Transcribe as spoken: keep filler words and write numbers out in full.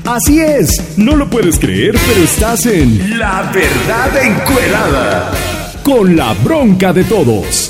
Así es, no lo puedes creer, pero estás en La Verdad Encuerada, con la bronca de todos.